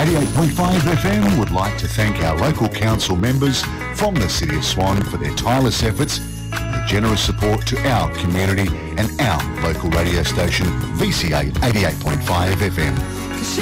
88.5 FM would like to thank our local council members from the City of Swan for their tireless efforts and their generous support to our community and our local radio station, VCA 88.5 FM.